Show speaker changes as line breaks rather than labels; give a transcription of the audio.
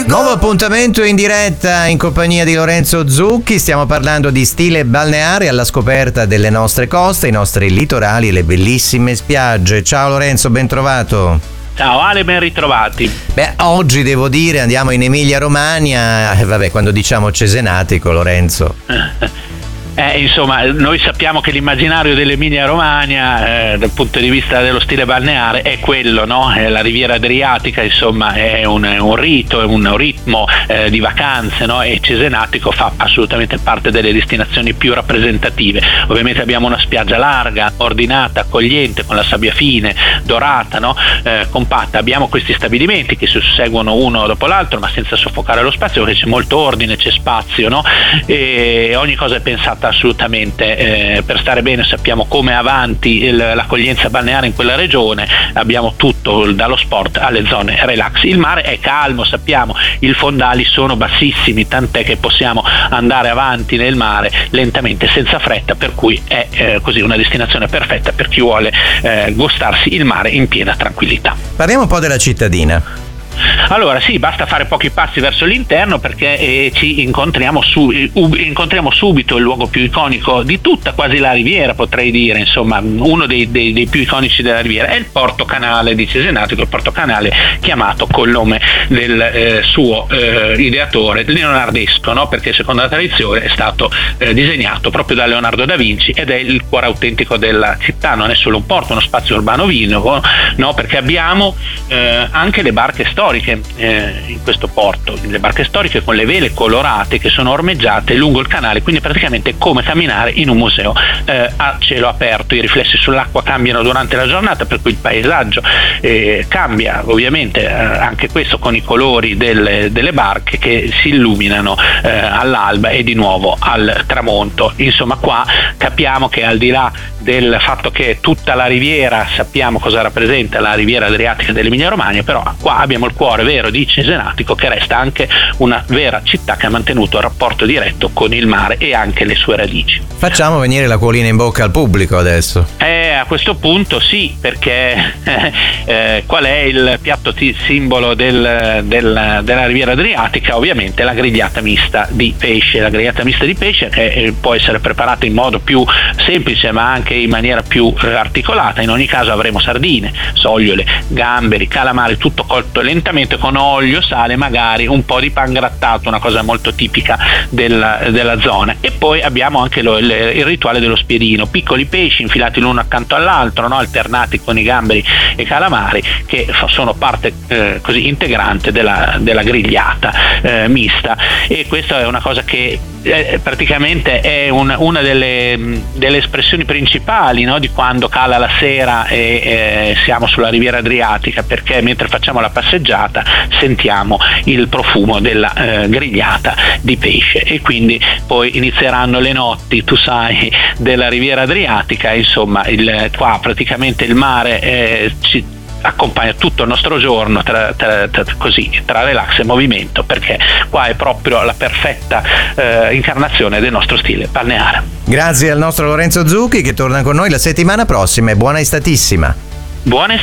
Nuovo appuntamento in diretta in compagnia di Lorenzo Zucchi. Stiamo parlando di stile balneare alla scoperta delle nostre coste, i nostri litorali e le bellissime spiagge. Ciao Lorenzo, ben trovato.
Ciao Ale, ben ritrovati.
Oggi devo dire andiamo in Emilia Romagna, quando diciamo Cesenatico, Lorenzo.
Insomma, noi sappiamo che l'immaginario dell'Emilia Romagna dal punto di vista dello stile balneare è quello, no? La Riviera Adriatica, insomma, è un rito, è un ritmo di vacanze, no? E Cesenatico fa assolutamente parte delle destinazioni più rappresentative. Ovviamente abbiamo una spiaggia larga, ordinata, accogliente, con la sabbia fine, dorata, no? Compatta. Abbiamo questi stabilimenti che si susseguono uno dopo l'altro, ma senza soffocare lo spazio, perché c'è molto ordine, c'è spazio, no? E ogni cosa è pensata assolutamente per stare bene. Sappiamo come avanti l'accoglienza balneare in quella regione, abbiamo tutto dallo sport alle zone relax. Il mare è calmo, sappiamo, i fondali sono bassissimi, tant'è che possiamo andare avanti nel mare lentamente, senza fretta, per cui è così una destinazione perfetta per chi vuole gustarsi il mare in piena tranquillità.
Parliamo un po' della cittadina.
Allora sì, basta fare pochi passi verso l'interno perché ci incontriamo subito il luogo più iconico di tutta quasi la Riviera, potrei dire, insomma, uno dei più iconici della Riviera è il Porto Canale di Cesenatico, il Porto Canale chiamato col nome del suo ideatore leonardesco, no? Perché secondo la tradizione è stato disegnato proprio da Leonardo da Vinci ed è il cuore autentico della città. Non è solo un porto, uno spazio urbano vivo, no? Perché abbiamo anche le barche storiche in questo porto, le barche storiche con le vele colorate che sono ormeggiate lungo il canale, quindi praticamente è come camminare in un museo a cielo aperto. I riflessi sull'acqua cambiano durante la giornata, per cui il paesaggio cambia, ovviamente anche questo con i colori delle barche che si illuminano all'alba e di nuovo al tramonto. Insomma, qua capiamo che al di là del fatto che tutta la riviera, sappiamo cosa rappresenta la Riviera Adriatica dell'Emilia Romagna, però qua abbiamo il cuore vero di Cesenatico, che resta anche una vera città che ha mantenuto il rapporto diretto con il mare e anche le sue radici.
Facciamo venire l'acquolina in bocca al pubblico adesso.
A questo punto sì, perché qual è il piatto simbolo della Riviera Adriatica? Ovviamente la grigliata mista di pesce. La grigliata mista di pesce che può essere preparata in modo più semplice ma anche in maniera più articolata. In ogni caso avremo sardine, sogliole, gamberi, calamari, tutto cotto lentamente con olio, sale, magari un po' di pan grattato, una cosa molto tipica della zona. E poi abbiamo anche il rituale dello spiedino, piccoli pesci infilati l'uno accanto all'altro, no? Alternati con i gamberi e i calamari, che sono parte così integrante della grigliata mista. E questa è una cosa che praticamente è una delle espressioni principali, no? Di quando cala la sera e siamo sulla Riviera Adriatica, perché mentre facciamo la passeggiata sentiamo il profumo della grigliata di pesce, e quindi poi inizieranno le notti, tu sai, della Riviera Adriatica. Insomma, qua praticamente il mare ci accompagna tutto il nostro giorno tra relax e movimento, perché qua è proprio la perfetta incarnazione del nostro stile balneare.
Grazie al nostro Lorenzo Zucchi, che torna con noi la settimana prossima, e buona estatissima.
Buona estate.